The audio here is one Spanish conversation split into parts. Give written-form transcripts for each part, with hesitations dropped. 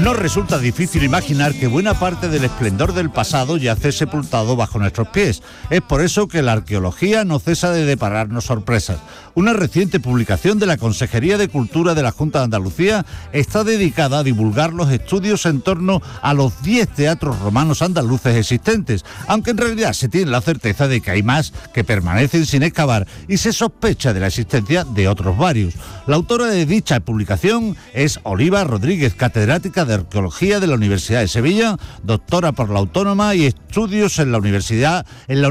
No resulta difícil imaginar que buena parte del esplendor del pasado yace sepultado bajo nuestros pies. Es por eso que la arqueología no cesa de depararnos sorpresas. Una reciente publicación de la Consejería de Cultura de la Junta de Andalucía está dedicada a divulgar los estudios en torno a los 10 teatros romanos andaluces existentes, aunque en realidad se tiene la certeza de que hay más que permanecen sin excavar y se sospecha de la existencia de otros varios. La autora de dicha publicación es Oliva Rodríguez, catedrática de Arqueología de la Universidad de Sevilla, doctora por la Autónoma y estudios en la Università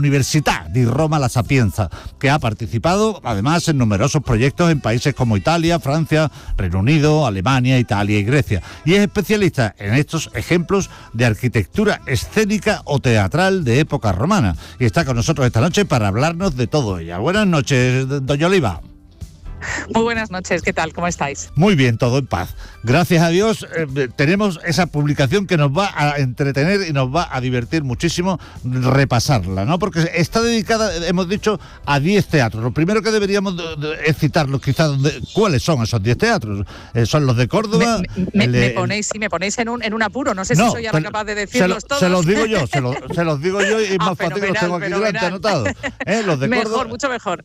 di Roma La Sapienza, que ha participado además en numerosos proyectos en países como Italia, Francia, Reino Unido, Alemania, Italia y Grecia, y es especialista en estos ejemplos de arquitectura escénica o teatral de época romana, y está con nosotros esta noche para hablarnos de todo ello. Buenas noches, doña Oliva. Muy buenas noches, ¿qué tal? ¿Cómo estáis? Muy bien, todo en paz. Gracias a Dios tenemos esa publicación que nos va a entretener y nos va a divertir muchísimo repasarla, ¿no? Porque está dedicada, hemos dicho, a 10 teatros. Lo primero que deberíamos es citarlos, quizás, ¿cuáles son esos 10 teatros? ¿Son los de Córdoba? Me ponéis en un apuro, no sé si soy ahora capaz de decirlos todos. Se los digo yo, se los digo yo y más fácil los tengo aquí delante anotados. Los de mejor, Córdoba, mucho mejor.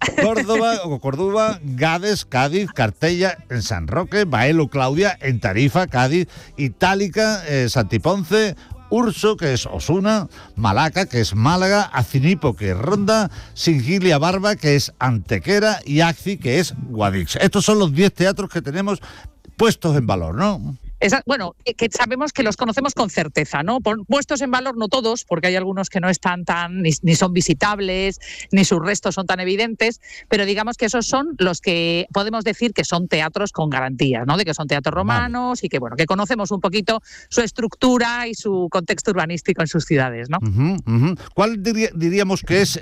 Córdoba, Gades, Cádiz, Cartella, en San Roque, Baelo, Claudia, en Tarifa, Cádiz, Itálica, Santiponce, Urso, que es Osuna, Malaca, que es Málaga, Acinipo, que es Ronda, Singilia Barba, que es Antequera, y Acci, que es Guadix. Estos son los 10 teatros que tenemos puestos en valor, ¿no? Bueno, que sabemos que los conocemos con certeza, ¿no? Puestos en valor, no todos, porque hay algunos que no están ni son visitables, ni sus restos son tan evidentes, pero digamos que esos son los que podemos decir que son teatros con garantías, ¿no? De que son teatros romanos y que, bueno, que conocemos un poquito su estructura y su contexto urbanístico en sus ciudades, ¿no? ¿Cuál diríamos que es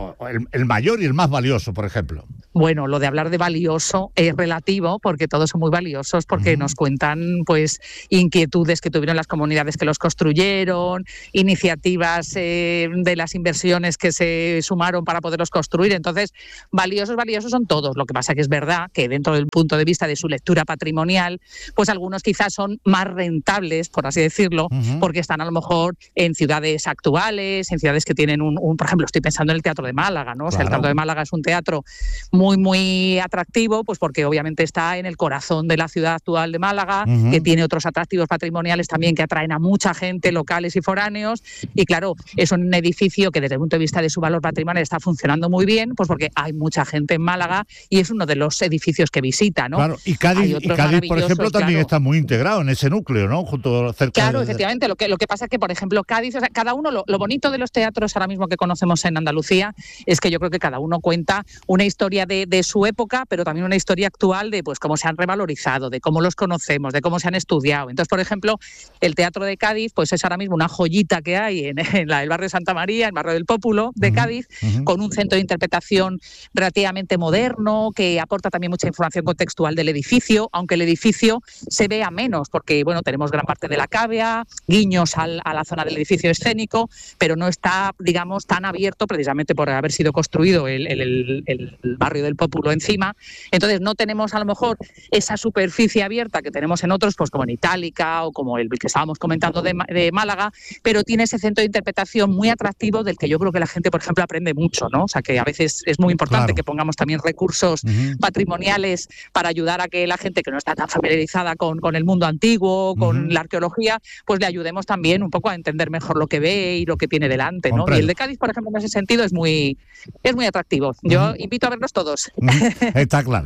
el mayor y el más valioso, por ejemplo? Bueno, lo de hablar de valioso es relativo, porque todos son muy valiosos, porque nos cuentan, pues, inquietudes que tuvieron las comunidades que los construyeron, iniciativas de las inversiones que se sumaron para poderlos construir. Entonces, valiosos son todos. Lo que pasa que es verdad que dentro del punto de vista de su lectura patrimonial, pues algunos quizás son más rentables, por así decirlo, porque están a lo mejor en ciudades actuales, en ciudades que tienen por ejemplo, estoy pensando en el Teatro de Málaga, ¿no? Claro. O sea, el Teatro de Málaga es un teatro muy, muy atractivo, pues porque obviamente está en el corazón de la ciudad actual de Málaga, que tiene otros atractivos patrimoniales también que atraen a mucha gente, locales y foráneos, y claro, es un edificio que desde el punto de vista de su valor patrimonial está funcionando muy bien, pues porque hay mucha gente en Málaga y es uno de los edificios que visita, ¿no? Claro, y Cádiz, por ejemplo, también está muy integrado en ese núcleo, ¿no? Claro, efectivamente, lo que pasa es que, por ejemplo, Cádiz, o sea, cada uno, lo bonito de los teatros ahora mismo que conocemos en Andalucía es que yo creo que cada uno cuenta una historia de su época, pero también una historia actual de pues cómo se han revalorizado, de cómo los conocemos, de cómo se han estudiado. Entonces, por ejemplo, el Teatro de Cádiz pues es ahora mismo una joyita que hay en el barrio de Santa María, el barrio del Pópulo de Cádiz, con un centro de interpretación relativamente moderno, que aporta también mucha información contextual del edificio, aunque el edificio se vea menos, porque bueno, tenemos gran parte de la cavea, guiños a la zona del edificio escénico, pero no está, digamos, tan abierto precisamente por haber sido construido el barrio del Pópulo encima. Entonces no tenemos a lo mejor esa superficie abierta que tenemos en otros, pues como en Itálica o como el que estábamos comentando de Málaga, pero tiene ese centro de interpretación muy atractivo del que yo creo que la gente, por ejemplo, aprende mucho, ¿no? O sea, que a veces es muy importante que pongamos también recursos patrimoniales para ayudar a que la gente que no está tan familiarizada con el mundo antiguo, con la arqueología, pues le ayudemos también un poco a entender mejor lo que ve y lo que tiene delante, ¿no? Y el de Cádiz, por ejemplo, en ese sentido es muy atractivo. Yo invito a verlos todos. Está claro.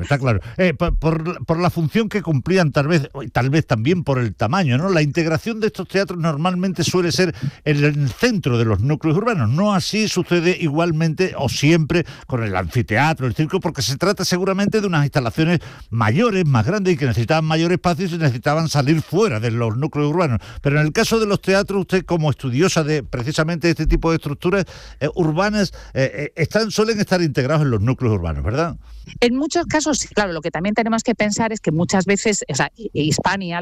Por la función que cumplían, tal vez también por el tamaño, ¿no? La integración de estos teatros normalmente suele ser en el centro de los núcleos urbanos. No así sucede igualmente o siempre con el anfiteatro, el circo, porque se trata seguramente de unas instalaciones mayores, más grandes y que necesitaban mayor espacio y se necesitaban salir fuera de los núcleos urbanos. Pero en el caso de los teatros, usted como estudiosa de precisamente este tipo de estructuras urbanas, suelen estar integrados en los núcleos urbanos, ¿verdad? En muchos casos, claro, lo que también tenemos que pensar es que muchas veces, o sea, Hispania,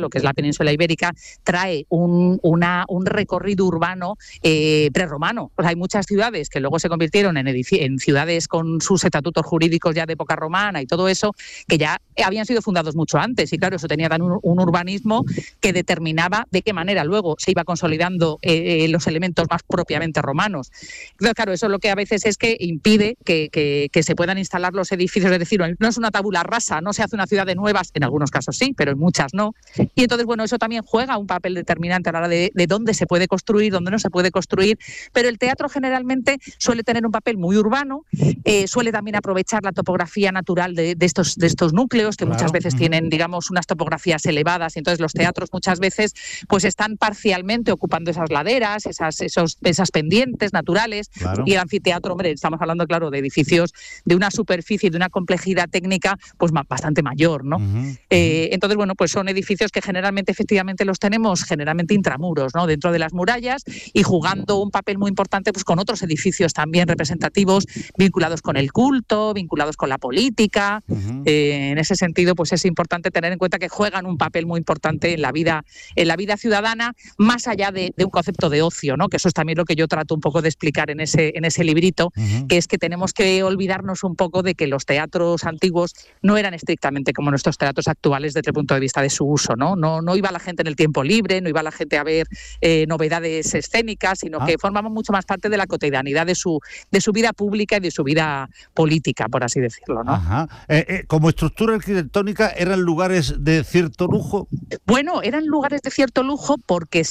lo que es la península ibérica, trae un recorrido urbano prerromano. Hay muchas ciudades que luego se convirtieron en ciudades con sus estatutos jurídicos ya de época romana y todo eso, que ya habían sido fundados mucho antes. Y claro, eso tenía un urbanismo que determinaba de qué manera luego se iba consolidando los elementos más propiamente romanos. Entonces, claro, eso lo que a veces es que impide que se puedan instalar los edificios. Es decir, no es una tabula rasa, no se hace una ciudad de nuevas, en algunos casos sí, pero en muchas no. Y entonces, bueno, eso también juega un papel determinante a la hora de dónde se puede construir, dónde no se puede construir, pero el teatro generalmente suele tener un papel muy urbano, suele también aprovechar la topografía natural de estos núcleos, que muchas veces tienen, digamos, unas topografías elevadas, y entonces los teatros muchas veces pues están parcialmente ocupando esas laderas, esas pendientes naturales, y el anfiteatro, hombre, estamos hablando, claro, de edificios de una superficie, de una complejidad técnica pues bastante mayor, ¿no? Entonces, bueno, pues son edificios que generalmente, efectivamente, los tenemos generalmente intramuros, ¿no? Dentro de las murallas, y jugando un papel muy importante pues con otros edificios también representativos, vinculados con el culto, vinculados con la política. En ese sentido, pues es importante tener en cuenta que juegan un papel muy importante en la vida ciudadana, más allá de un concepto de ocio, ¿no? Que eso es también lo que yo trato un poco de explicar en ese librito, que es que tenemos que olvidarnos un poco de que los teatros antiguos no eran estrictamente como nuestros teatros actuales desde el punto de vista de su uso, ¿no? No iba la gente en el tiempo libre, no iba la gente a ver novedades escénicas, sino que formaban mucho más parte de la cotidianidad de su vida pública y de su vida política, por así decirlo, ¿no? Como estructura arquitectónica, ¿eran lugares de cierto lujo? Bueno, eran lugares de cierto lujo porque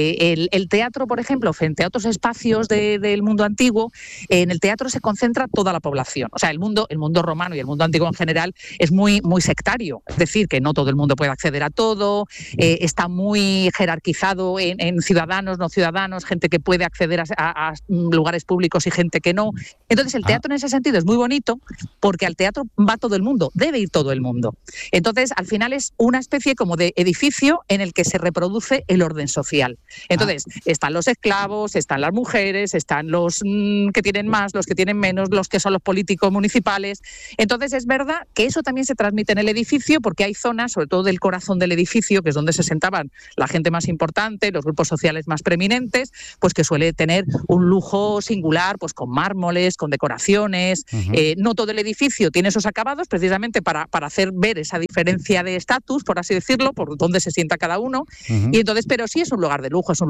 el teatro, por ejemplo, frente a otros espacios del mundo antiguo, en el teatro se concentra toda la población. O sea, el mundo romano y el mundo antiguo en general es muy, muy sectario. Es decir, que no todo el mundo puede acceder a todo, está muy jerarquizado en ciudadanos, no ciudadanos, gente que puede acceder a lugares públicos y gente que no. Entonces, el teatro en ese sentido es muy bonito porque al teatro va todo el mundo, debe ir todo el mundo. Entonces, al final es una especie como de edificio en el que se reproduce el orden social. Entonces, están los esclavos, están las mujeres, están los que tienen más, los que tienen menos, los que son los políticos municipales. Entonces, es verdad que eso también se transmite en el edificio porque hay zonas, sobre todo del corazón del edificio, que es donde se sentaban la gente más importante, los grupos sociales más preeminentes, pues que suele tener un lujo singular, pues con mármoles, con decoraciones. No todo el edificio tiene esos acabados, precisamente para hacer ver esa diferencia de estatus, por así decirlo, por dónde se sienta cada uno. Y entonces, pero sí es un lugar de lujo, es un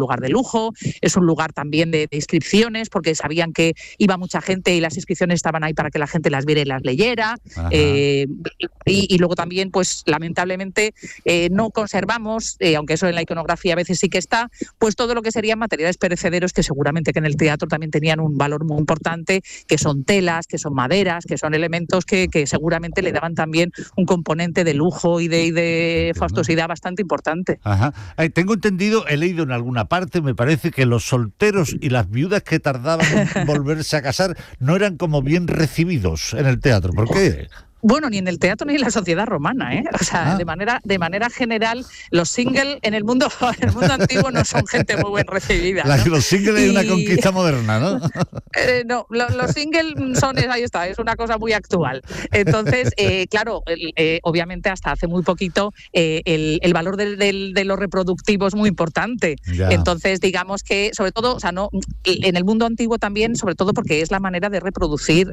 lugar también de inscripciones, porque sabían que iba mucha gente y las inscripciones estaban ahí para que la gente las viera y las leyera. Y luego también, pues lamentablemente, no conservamos, aunque eso en la iconografía a veces sí que está, pues todo lo que serían materiales perecederos que seguramente que en el teatro también tenían un valor muy importante, que son telas, que son maderas, que son elementos que seguramente le daban también un componente de lujo y de fastuosidad bastante importante. Tengo entendido, he leído en alguna parte, me parece que los solteros y las viudas que tardaban en volverse a casar no eran como bien recibidos en el teatro. ¿Por qué? Bueno, ni en el teatro ni en la sociedad romana, ¿eh? O sea, de manera general, los singles en el mundo antiguo no son gente muy bien recibida, ¿no? Los singles es una conquista moderna, ¿no? No, los singles ahí está, es una cosa muy actual. Entonces, claro, obviamente hasta hace muy poquito el valor de lo reproductivo es muy importante. Ya. Entonces, digamos que, sobre todo, o sea, no en el mundo antiguo también, sobre todo porque es la manera de reproducir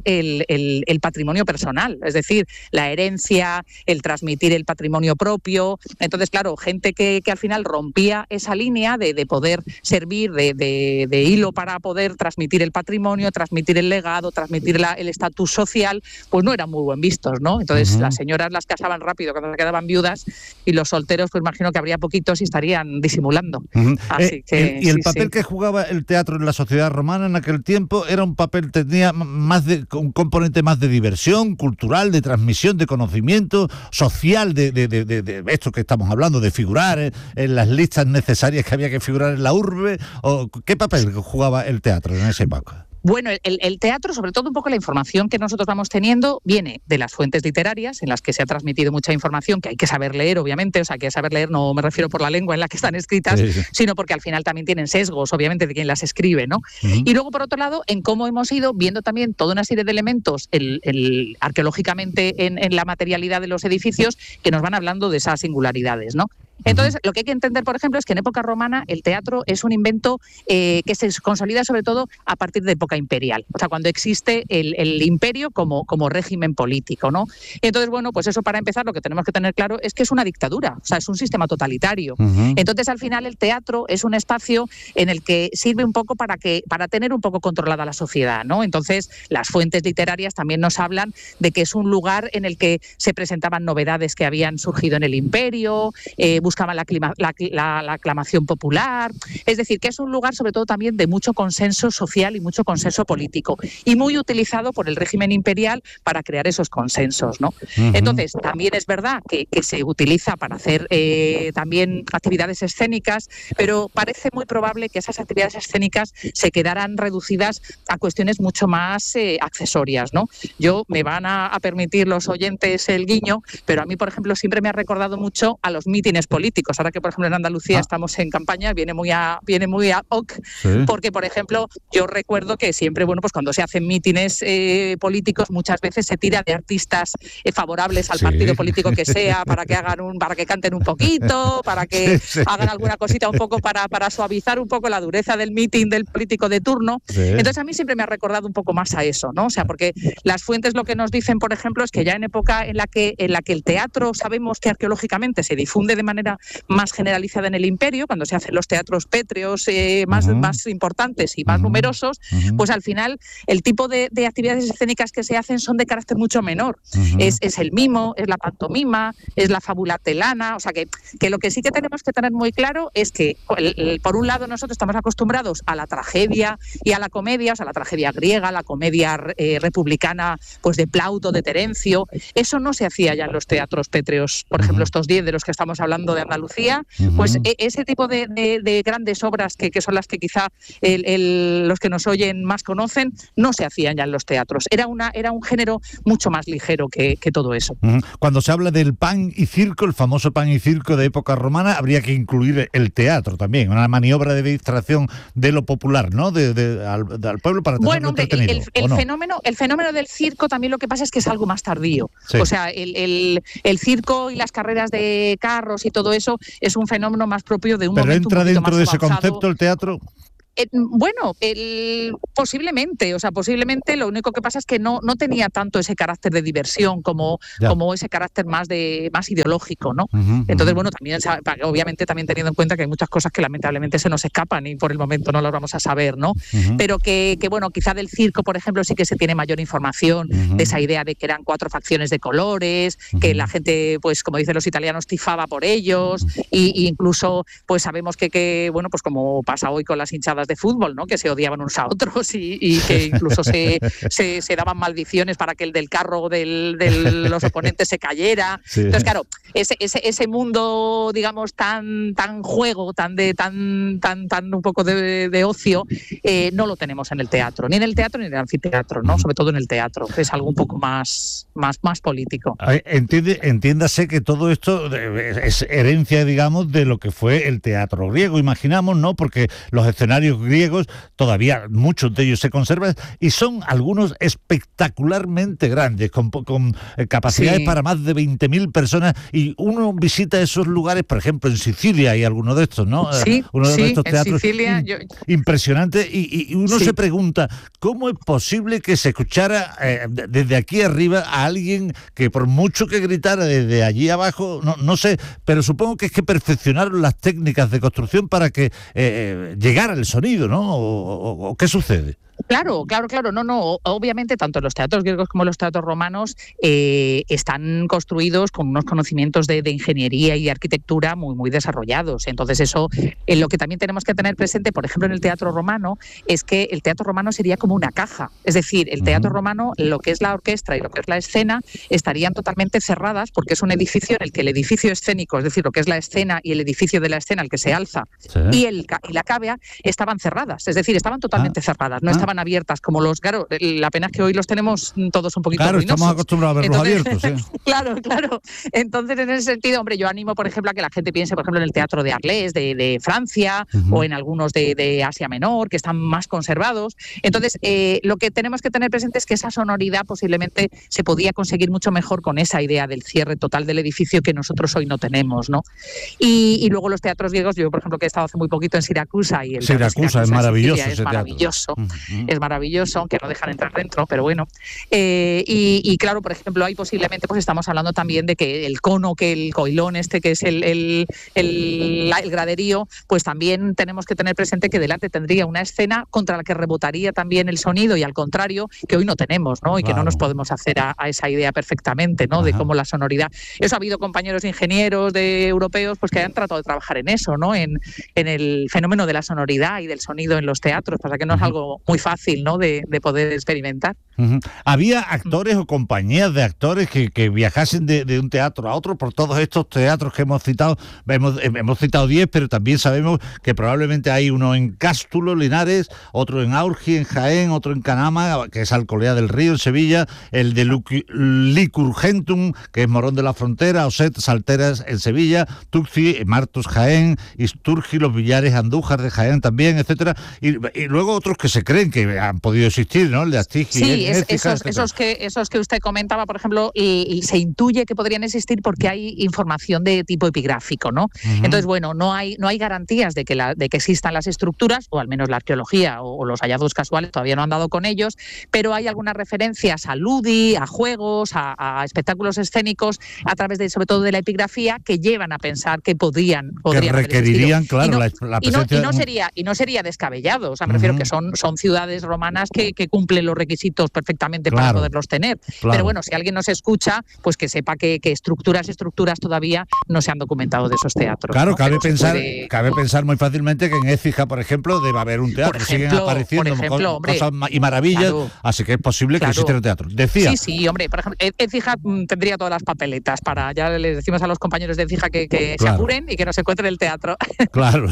el patrimonio personal, es decir, la herencia, el transmitir el patrimonio propio. Entonces, claro, gente que al final rompía esa línea de poder servir de hilo para poder transmitir el patrimonio, transmitir el legado, transmitir el estatus social, pues no eran muy buen vistos, ¿no? Entonces, las señoras las casaban rápido cuando se quedaban viudas y los solteros, pues imagino que habría poquitos y estarían disimulando. Así que, y el papel que jugaba el teatro en la sociedad romana en aquel tiempo era un papel, tenía un componente más de diversión, cultural, de transmisión de conocimiento social, de esto que estamos hablando, de figurar en las listas necesarias que había que figurar en la urbe. ¿O qué papel jugaba el teatro en esa época? Bueno, el teatro, sobre todo un poco la información que nosotros vamos teniendo, viene de las fuentes literarias, en las que se ha transmitido mucha información, que hay que saber leer, obviamente, o sea, que saber leer no me refiero por la lengua en la que están escritas, sino porque al final también tienen sesgos, obviamente, de quien las escribe, ¿no? Y luego, por otro lado, en cómo hemos ido viendo también toda una serie de elementos arqueológicamente en la materialidad de los edificios que nos van hablando de esas singularidades, ¿no? Entonces, lo que hay que entender, por ejemplo, es que en época romana el teatro es un invento que se consolida sobre todo a partir de época imperial, o sea, cuando existe el imperio como régimen político, ¿no? Entonces, bueno, pues eso para empezar lo que tenemos que tener claro es que es una dictadura, o sea, es un sistema totalitario. Entonces, al final, el teatro es un espacio en el que sirve un poco para tener un poco controlada la sociedad, ¿no? Entonces, las fuentes literarias también nos hablan de que es un lugar en el que se presentaban novedades que habían surgido en el imperio, buscaban la aclamación popular, es decir, que es un lugar sobre todo también de mucho consenso social y mucho consenso político, y muy utilizado por el régimen imperial para crear esos consensos, ¿no? Entonces, también es verdad que se utiliza para hacer también actividades escénicas, pero parece muy probable que esas actividades escénicas se quedaran reducidas a cuestiones mucho más accesorias, ¿no? Me van a permitir los oyentes el guiño, pero a mí, por ejemplo, siempre me ha recordado mucho a los mítines políticos. Ahora que, por ejemplo, en Andalucía estamos en campaña, viene muy a hoc, sí. Porque, por ejemplo, yo recuerdo que siempre, bueno, pues cuando se hacen mítines políticos, muchas veces se tira de artistas favorables al partido político que sea, para que canten un poquito, para que hagan alguna cosita un poco para suavizar un poco la dureza del mítin del político de turno. Entonces, a mí siempre me ha recordado un poco más a eso, ¿no? O sea, porque las fuentes lo que nos dicen, por ejemplo, es que ya en época en la que el teatro sabemos que arqueológicamente se difunde de manera más generalizada en el imperio, cuando se hacen los teatros pétreos más importantes y más numerosos, pues al final el tipo de actividades escénicas que se hacen son de carácter mucho menor. Es el mimo, es la pantomima, es la fábula telana, o sea que lo que sí que tenemos que tener muy claro es que, por un lado, nosotros estamos acostumbrados a la tragedia y a la comedia, o sea, la tragedia griega, la comedia republicana, pues de Plauto, de Terencio. Eso no se hacía ya en los teatros pétreos, por ejemplo, estos 10 de los que estamos hablando de Andalucía, pues ese tipo de grandes obras que son las que quizá los que nos oyen más conocen, no se hacían ya en los teatros. Era un género mucho más ligero que todo eso. Cuando se habla del pan y circo, el famoso pan y circo de época romana, habría que incluir el teatro también, una maniobra de distracción de lo popular, ¿no? Al pueblo para tenerlo entretenido. El fenómeno del circo también lo que pasa es que es algo más tardío. Sí. O sea, el circo y las carreras de carros y todo eso es un fenómeno más propio de un momento un poquito más avanzado. ¿Pero entra dentro de ese concepto el teatro? Bueno, posiblemente lo único que pasa es que no tenía tanto ese carácter de diversión como ese carácter más ideológico, ¿no? Entonces, bueno, también obviamente también teniendo en cuenta que hay muchas cosas que lamentablemente se nos escapan y por el momento no las vamos a saber, ¿no? Pero que bueno, quizá del circo, por ejemplo, sí que se tiene mayor información de esa idea de que eran 4 facciones de colores, que la gente, pues como dicen los italianos, tifaba por ellos, y incluso pues sabemos que bueno, pues como pasa hoy con las hinchadas de fútbol, ¿no? Que se odiaban unos a otros y que incluso se daban maldiciones para que el del carro de los oponentes se cayera. Sí. Entonces, claro, ese mundo, digamos, tan juego, tan un poco de ocio, no lo tenemos en el teatro, ni en el teatro ni en el anfiteatro, ¿no? Sobre todo en el teatro, que es algo un poco más político. Entiéndase que todo esto es herencia, digamos, de lo que fue el teatro griego, imaginamos, ¿no? Porque los escenarios griegos todavía muchos de ellos se conservan y son algunos espectacularmente grandes, con capacidades para más de 20.000 personas, y uno visita esos lugares, por ejemplo en Sicilia hay alguno de estos, ¿no? Uno de estos teatros Sicilia, impresionante, y uno se pregunta ¿cómo es posible que se escuchara desde aquí arriba a alguien que por mucho que gritara desde allí abajo, no sé, pero supongo que es que perfeccionaron las técnicas de construcción para que llegara el sonido, ¿no? ¿O qué sucede? Claro. No. Obviamente, tanto los teatros griegos como los teatros romanos están construidos con unos conocimientos de ingeniería y de arquitectura muy, muy desarrollados. Entonces, eso, lo que también tenemos que tener presente, por ejemplo, en el teatro romano, es que el teatro romano sería como una caja. Es decir, el teatro romano, lo que es la orquesta y lo que es la escena, estarían totalmente cerradas, porque es un edificio en el que el edificio escénico, es decir, lo que es la escena y el edificio de la escena, el que se alza, y la cavea, estaban cerradas. Es decir, estaban totalmente cerradas. No estaban estaban abiertas como los... Claro, la pena es que hoy los tenemos todos un poquito ruinosos. Estamos acostumbrados a verlos abiertos. Claro. Entonces, en ese sentido, hombre, yo animo, por ejemplo, a que la gente piense, por ejemplo, en el Teatro de Arles, de Francia, o en algunos de Asia Menor, que están más conservados. Entonces, lo que tenemos que tener presente es que esa sonoridad posiblemente se podía conseguir mucho mejor con esa idea del cierre total del edificio que nosotros hoy no tenemos, ¿no? Y luego los teatros griegos, yo, por ejemplo, que he estado hace muy poquito en Siracusa, y el Siracusa es maravilloso. Es maravilloso, aunque no dejan entrar dentro, pero bueno. Y claro, por ejemplo, ahí posiblemente pues estamos hablando también de que el cono, que el coilón que es el graderío, pues también tenemos que tener presente que delante tendría una escena contra la que rebotaría también el sonido, y al contrario, que hoy no tenemos, ¿no? Y que no nos podemos hacer a esa idea perfectamente, ¿no? De cómo la sonoridad... Eso ha habido compañeros ingenieros europeos pues que han tratado de trabajar en eso, ¿no? En el fenómeno de la sonoridad y del sonido en los teatros, pasa que no es algo muy fácil, ¿no? de poder experimentar. ¿Había actores o compañías de actores que viajasen de un teatro a otro por todos estos teatros que hemos citado? Hemos citado 10, pero también sabemos que probablemente hay uno en Cástulo, Linares, otro en Aurgi, en Jaén, otro en Canama, que es Alcolea del Río, en Sevilla, el de Licurgentum, que es Morón de la Frontera, Oset, Salteras, en Sevilla, Tuxi, Martos, Jaén, Isturgi, Los Villares, Andújar de Jaén también, etcétera, y luego otros que se creen que han podido existir, ¿no? El de Astigi. Sí, esos que usted comentaba, por ejemplo, y se intuye que podrían existir porque hay información de tipo epigráfico, ¿no? Entonces, bueno, no hay garantías de que existan las estructuras, o al menos la arqueología o los hallazgos casuales todavía no han dado con ellos, pero hay algunas referencias a ludi, a juegos, a espectáculos escénicos, a través sobre todo de la epigrafía, que llevan a pensar que podrían que requerirían, claro, la presencia... Y no sería descabellado, o sea, me refiero que son ciudades romanas que cumplen los requisitos perfectamente para poderlos tener. Pero bueno, si alguien nos escucha, pues que sepa que estructuras todavía no se han documentado de esos teatros. Claro, ¿no? cabe pensar muy fácilmente que en Écija, por ejemplo, debe haber un teatro. Siguen apareciendo cosas y maravillas, así que es posible que exista el teatro. Decía. Sí, hombre, por ejemplo, Écija tendría todas las papeletas ya les decimos a los compañeros de Écija que se apuren y que nos encuentren el teatro. Claro.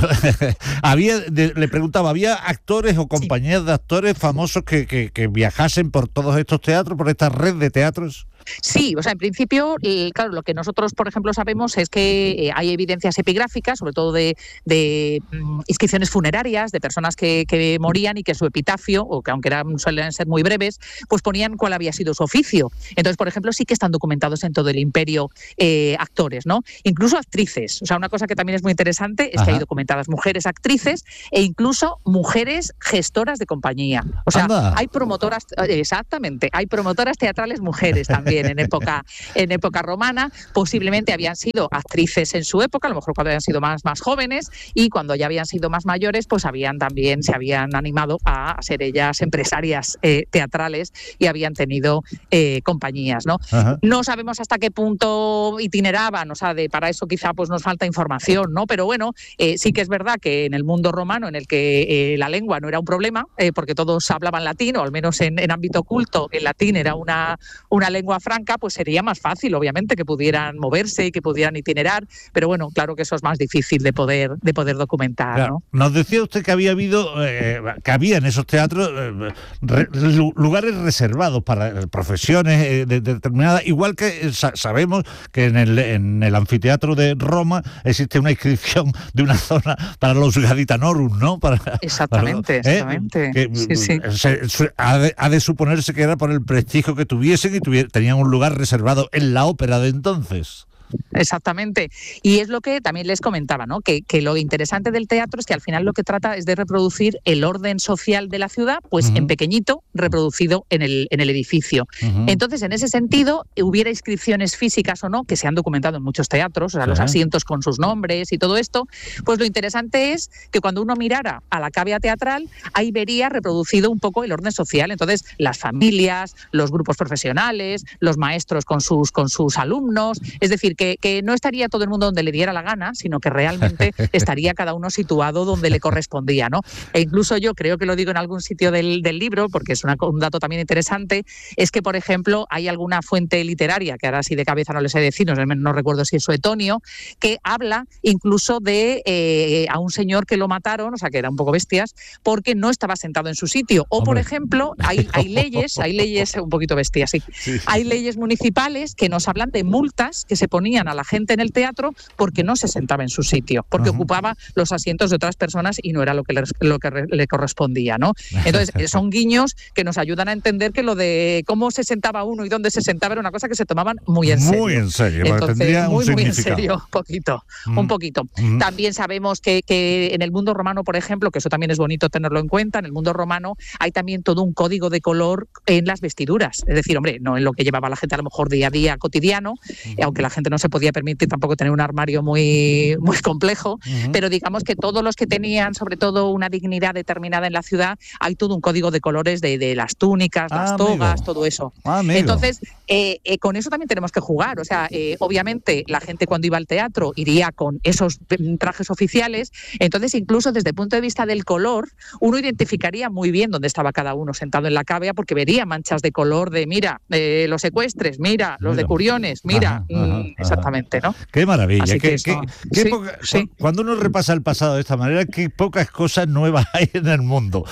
Le preguntaba, ¿había actores o compañías de actores famosos que viajasen por todos estos teatros, por esta red de teatros? Sí, o sea, en principio, claro, lo que nosotros, por ejemplo, sabemos es que hay evidencias epigráficas, sobre todo de inscripciones funerarias, de personas que morían y que su epitafio, o que aunque suelen ser muy breves, pues ponían cuál había sido su oficio. Entonces, por ejemplo, sí que están documentados en todo el imperio actores, ¿no? Incluso actrices. O sea, una cosa que también es muy interesante es que hay documentadas mujeres actrices e incluso mujeres gestoras de compañía. O sea, hay promotoras, exactamente, hay promotoras teatrales mujeres también. En época romana, posiblemente habían sido actrices en su época, a lo mejor cuando habían sido más jóvenes, y cuando ya habían sido más mayores, pues se habían animado a ser ellas empresarias teatrales y habían tenido compañías, ¿no? No sabemos hasta qué punto itineraban, o sea, para eso quizá pues nos falta información, ¿no? Pero bueno, sí que es verdad que en el mundo romano, en el que la lengua no era un problema, porque todos hablaban latín, o al menos en ámbito culto, el latín era una lengua franca, pues sería más fácil, obviamente, que pudieran moverse y que pudieran itinerar, pero bueno, claro que eso es más difícil de poder documentar, claro, ¿no? Nos decía usted que había en esos teatros lugares reservados para profesiones determinadas, igual que sabemos que en el anfiteatro de Roma existe una inscripción de una zona para los gaditanorum, ¿no? Exactamente. Sí. Ha de suponerse que era por el prestigio que tuviesen y tenían un lugar reservado en la ópera de entonces. Exactamente. Y es lo que también les comentaba, ¿no? Que lo interesante del teatro es que al final lo que trata es de reproducir el orden social de la ciudad, pues en pequeñito, reproducido en el edificio. Entonces, en ese sentido, hubiera inscripciones físicas o no, que se han documentado en muchos teatros, o sea, los asientos con sus nombres y todo esto, pues lo interesante es que cuando uno mirara a la cavea teatral, ahí vería reproducido un poco el orden social. Entonces, las familias, los grupos profesionales, los maestros con sus alumnos, es decir, que no estaría todo el mundo donde le diera la gana, sino que realmente estaría cada uno situado donde le correspondía, ¿no? E incluso yo creo que lo digo en algún sitio del libro, porque es un dato también interesante, es que, por ejemplo, hay alguna fuente literaria, que ahora así de cabeza no les sé decir, no recuerdo si es Suetonio, que habla incluso de a un señor que lo mataron, o sea, que era un poco bestias, porque no estaba sentado en su sitio. O, por ejemplo, hay leyes un poquito bestias, sí. Hay leyes municipales que nos hablan de multas que se ponían a la gente en el teatro porque no se sentaba en su sitio, porque ocupaba los asientos de otras personas y no era lo que le correspondía, ¿no? Entonces, son guiños que nos ayudan a entender que lo de cómo se sentaba uno y dónde se sentaba era una cosa que se tomaban muy en serio. Muy en serio, entonces, tendría un significado. Muy en serio, un poquito. También sabemos que en el mundo romano, por ejemplo, que eso también es bonito tenerlo en cuenta, en el mundo romano hay también todo un código de color en las vestiduras. Es decir, hombre, no en lo que llevaba la gente a lo mejor día a día cotidiano, aunque la gente no se podía permitir tampoco tener un armario muy, muy complejo, pero digamos que todos los que tenían sobre todo una dignidad determinada en la ciudad, hay todo un código de colores de las túnicas, las togas, todo eso. Entonces, con eso también tenemos que jugar. O sea, obviamente la gente cuando iba al teatro iría con esos trajes oficiales, entonces incluso desde el punto de vista del color, uno identificaría muy bien dónde estaba cada uno sentado en la cavea, porque vería manchas de color de, mira, los ecuestres, mira, los de Curiones, mira, exactamente, ¿no? Qué maravilla. Sí. Cuando uno repasa el pasado de esta manera, qué pocas cosas nuevas hay en el mundo.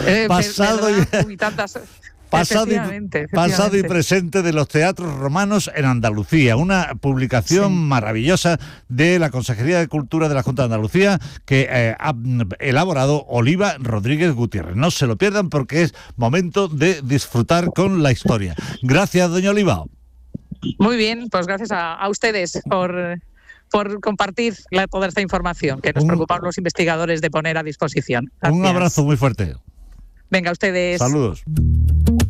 Pasado y presente de los teatros romanos en Andalucía. Una publicación maravillosa de la Consejería de Cultura de la Junta de Andalucía que ha elaborado Oliva Rodríguez Gutiérrez. No se lo pierdan porque es momento de disfrutar con la historia. Gracias, doña Oliva. Muy bien, pues gracias a ustedes por compartir toda esta información que nos preocupan los investigadores de poner a disposición. Gracias. Un abrazo muy fuerte. Venga, ustedes. Saludos.